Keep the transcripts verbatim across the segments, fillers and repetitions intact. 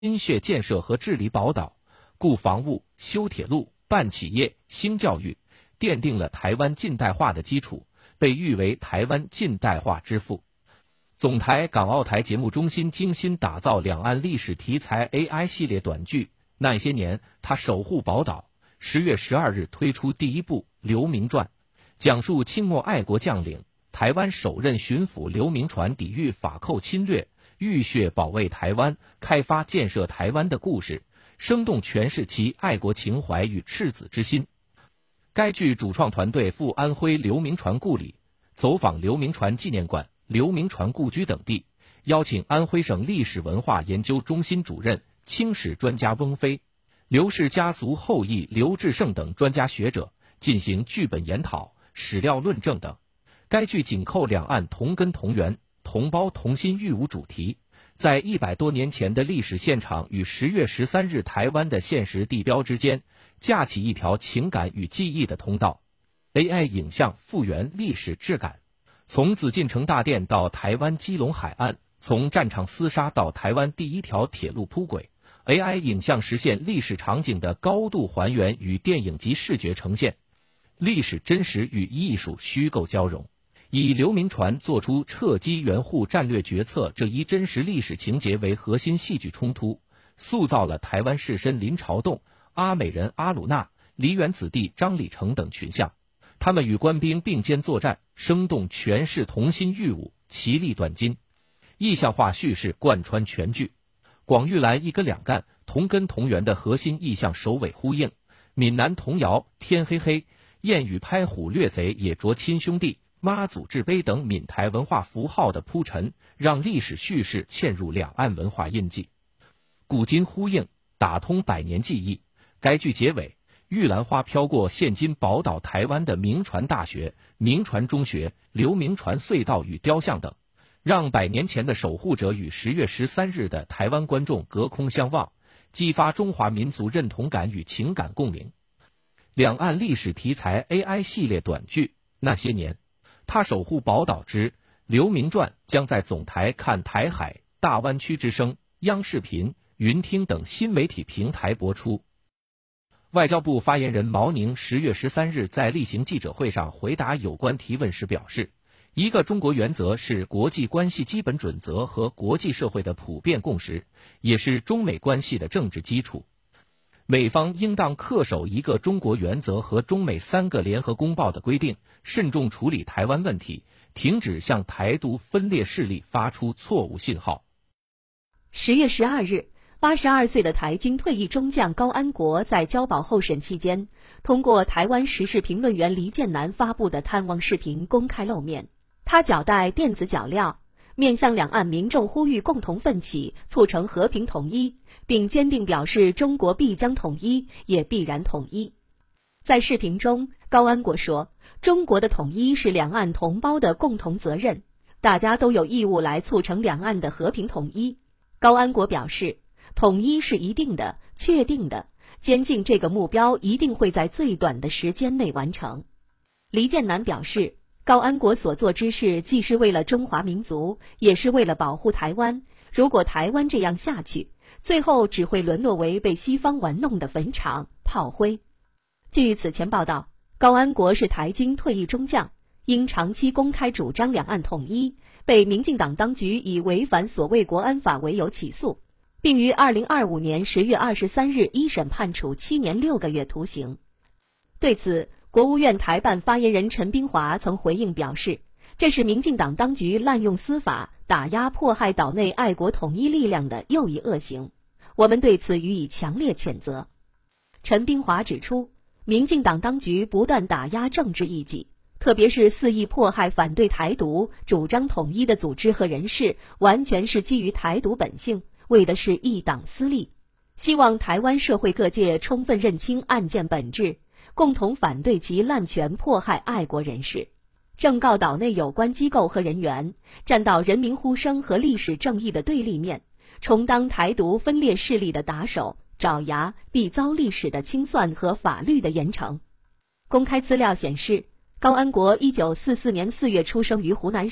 新血建设和治理宝岛，固防务、修铁路、办企业、兴教育，奠定了台湾近代化的基础，被誉为台湾近代化之父。总台港澳台节目中心精心打造两岸历史题材 A I 系列短剧《那些年，他守护宝岛》，十月十二日推出第一部《刘铭传》，讲述清末爱国将领、台湾首任巡抚刘铭传抵御法寇侵略，浴血保卫台湾、开发建设台湾的故事，生动诠释其爱国情怀与赤子之心。该剧主创团队赴安徽刘铭传故里，走访刘铭传纪念馆、刘铭传故居等地，邀请安徽省历史文化研究中心主任、清史专家翁飞、刘氏家族后裔刘志胜等专家学者进行剧本研讨、史料论证等。该剧紧扣两岸同根同源、同胞同心育伍主题，在一百多年前的历史现场与十月十三日台湾的现实地标之间，架起一条情感与记忆的通道。A I 影像复原历史质感，从紫禁城大殿到台湾基隆海岸，从战场厮杀到台湾第一条铁路铺轨， A I 影像实现历史场景的高度还原与电影级视觉呈现，历史真实与艺术虚构交融，以刘铭传做出撤机援沪战略决策这一真实历史情节为核心戏剧冲突，塑造了台湾士绅林朝栋、阿美人阿鲁纳、梨园子弟张礼成等群像，他们与官兵并肩作战，生动诠释同心育伍，其利断金。意象化叙事贯穿全剧，广玉兰一哥两干、同根同源的核心意象首尾呼应，闽南童谣天黑黑、燕语拍虎掠贼也着亲兄弟、妈祖制碑等闽台文化符号的铺陈，让历史叙事嵌入两岸文化印记，古今呼应，打通百年记忆。该剧结尾，玉兰花飘过现今宝岛台湾的铭传大学、铭传中学、刘铭传隧道与雕像等，让百年前的守护者与十月十三日的台湾观众隔空相望，激发中华民族认同感与情感共鸣。两岸历史题材 A I 系列短剧《那些年，他守护宝岛之刘铭传》将在总台看台海、大湾区之声、央视频、云听等新媒体平台播出。外交部发言人毛宁十月十三日在例行记者会上回答有关提问时表示，一个中国原则是国际关系基本准则和国际社会的普遍共识，也是中美关系的政治基础。美方应当恪守一个中国原则和中美三个联合公报的规定，慎重处理台湾问题，停止向台独分裂势力发出错误信号。 十月十二日，八十二岁的台军退役中将高安国在交保候审期间，通过台湾时事评论员黎建南发布的探望视频公开露面。他脚带电子脚镣，面向两岸民众呼吁共同奋起，促成和平统一，并坚定表示中国必将统一，也必然统一。在视频中，高安国说，中国的统一是两岸同胞的共同责任，大家都有义务来促成两岸的和平统一。高安国表示，统一是一定的、确定的，坚信这个目标一定会在最短的时间内完成。黎建南表示，高安国所做之事既是为了中华民族，也是为了保护台湾。如果台湾这样下去，最后只会沦落为被西方玩弄的坟场、炮灰。据此前报道，高安国是台军退役中将，因长期公开主张两岸统一，被民进党当局以违反所谓国安法为由起诉，并于二零二五年十月二十三日一审判处七年六个月徒刑。对此，国务院台办发言人陈冰华曾回应表示，这是民进党当局滥用司法打压迫害岛内爱国统一力量的又一恶行，我们对此予以强烈谴责。陈冰华指出，民进党当局不断打压政治异己，特别是肆意迫害反对台独、主张统一的组织和人士，完全是基于台独本性，为的是一党私利。希望台湾社会各界充分认清案件本质，共同反对其滥权迫害爱国人士，正告岛内有关机构和人员站到人民呼声和历史正义的对立面，充当台独分裂势力的打手，爪牙，必遭历史的清算和法律的严惩。公开资料显示，高安国一九四四年四月出生于湖南省，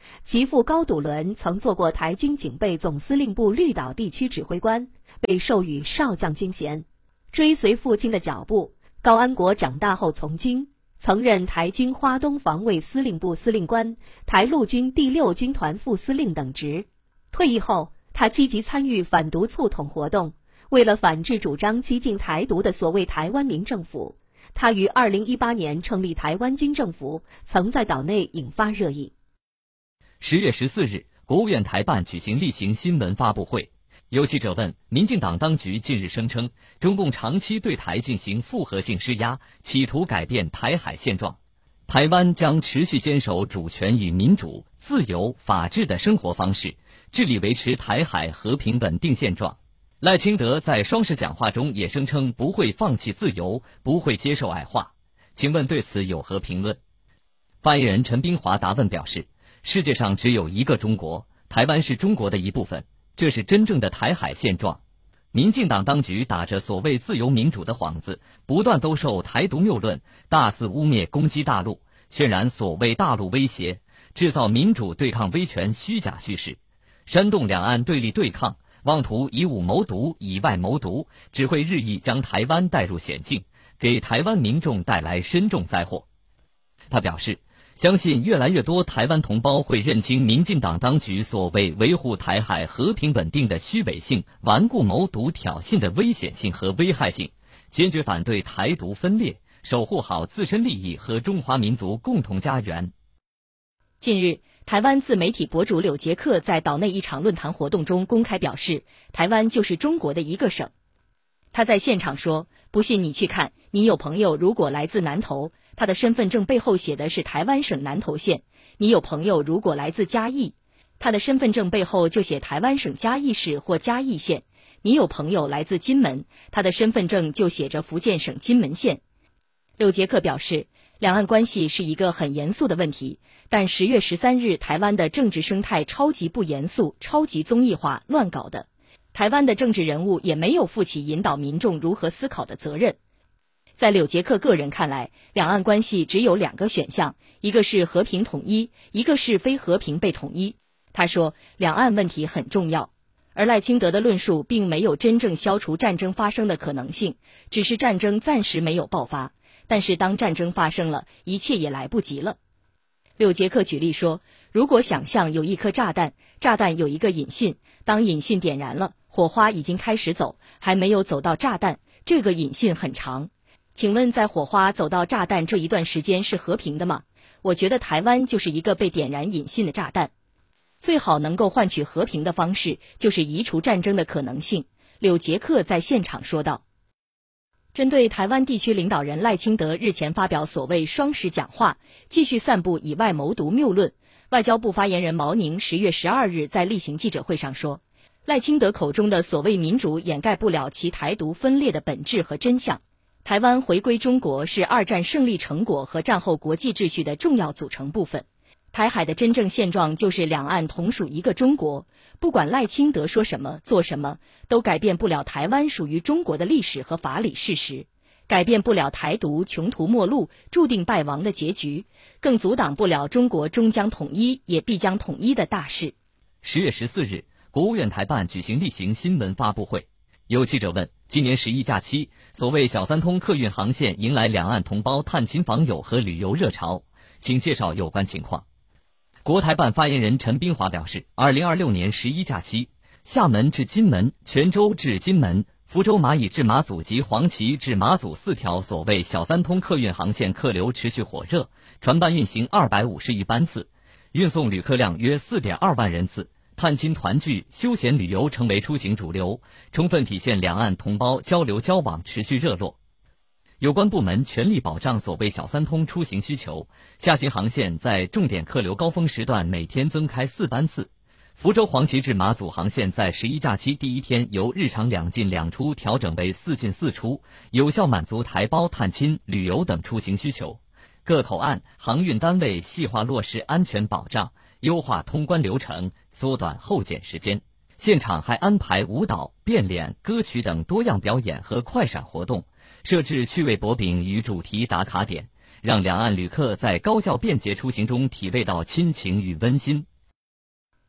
其父高笃伦曾做过台军警备总司令部绿岛地区指挥官，被授予少将军衔。追随父亲的脚步，高安国长大后从军，曾任台军花东防卫司令部司令官、台陆军第六军团副司令等职。退役后，他积极参与反独促统活动，为了反制主张激进台独的所谓台湾民政府，他于二零一八年成立台湾军政府，曾在岛内引发热议。 十月十四日，国务院台办举行例行新闻发布会。有记者问，民进党当局近日声称，中共长期对台进行复合性施压，企图改变台海现状，台湾将持续坚守主权与民主、自由、法治的生活方式，致力维持台海和平稳定现状。赖清德在双十讲话中也声称不会放弃自由，不会接受矮化。请问对此有何评论？发言人陈冰华答问表示，世界上只有一个中国，台湾是中国的一部分，这是真正的台海现状。民进党当局打着所谓自由民主的幌子，不断兜售台独谬论，大肆污蔑攻击大陆，渲染所谓大陆威胁，制造民主对抗威权虚假叙事，煽动两岸对立对抗，妄图以武谋独，以外谋独，只会日益将台湾带入险境，给台湾民众带来深重灾祸。他表示，相信越来越多台湾同胞会认清民进党当局所谓维护台海和平稳定的虚伪性、顽固谋独挑衅的危险性和危害性，坚决反对台独分裂，守护好自身利益和中华民族共同家园。 近日，台湾自媒体博主柳杰克在岛内一场论坛活动中公开表示，台湾就是中国的一个省。他在现场说，不信你去看，你有朋友如果来自南投，他的身份证背后写的是台湾省南投县；你有朋友如果来自嘉义，他的身份证背后就写台湾省嘉义市或嘉义县；你有朋友来自金门，他的身份证就写着福建省金门县。柳杰克表示，两岸关系是一个很严肃的问题，但十月十三日台湾的政治生态超级不严肃、超级综艺化、乱搞的，台湾的政治人物也没有负起引导民众如何思考的责任。在柳杰克个人看来，两岸关系只有两个选项，一个是和平统一，一个是非和平被统一。他说，两岸问题很重要，而赖清德的论述并没有真正消除战争发生的可能性，只是战争暂时没有爆发，但是当战争发生了，一切也来不及了。柳杰克举例说，如果想象有一颗炸弹，炸弹有一个引信，当引信点燃了，火花已经开始走，还没有走到炸弹，这个引信很长。请问在火花走到炸弹这一段时间是和平的吗？我觉得台湾就是一个被点燃引信的炸弹。最好能够换取和平的方式，就是移除战争的可能性。柳杰克在现场说道。针对台湾地区领导人赖清德日前发表所谓双十讲话，继续散布以外谋独谬论，外交部发言人毛宁十月十二日在例行记者会上说，赖清德口中的所谓民主掩盖不了其台独分裂的本质和真相。台湾回归中国是二战胜利成果和战后国际秩序的重要组成部分。台海的真正现状就是两岸同属一个中国，不管赖清德说什么做什么，都改变不了台湾属于中国的历史和法理事实，改变不了台独穷途末路注定败亡的结局，更阻挡不了中国终将统一也必将统一的大事。 十月十四日，国务院台办举行例行新闻发布会。有记者问，今年十一假期，所谓小三通客运航线迎来两岸同胞探亲访友和旅游热潮，请介绍有关情况。国台办发言人陈冰华表示，二零二六年十一假期，厦门至金门、泉州至金门、福州蚂蚁至马祖及黄岐至马祖四条所谓小三通客运航线客流持续火热，船班运行二百五十余班次，运送旅客量约 四点二万人次。探亲团聚、休闲旅游成为出行主流，充分体现两岸同胞交流交往持续热络。有关部门全力保障所谓小三通出行需求，下行航线在重点客流高峰时段每天增开四班次。福州黄岐至马祖航线在十一假期第一天由日常两进两出调整为四进四出，有效满足台胞探亲、旅游等出行需求。各口岸、航运单位细化落实安全保障，优化通关流程，缩短候检时间。现场还安排舞蹈、变脸、歌曲等多样表演和快闪活动，设置趣味薄饼与主题打卡点，让两岸旅客在高效便捷出行中体味到亲情与温馨。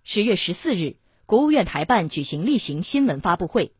十月十四日，国务院台办举行例行新闻发布会，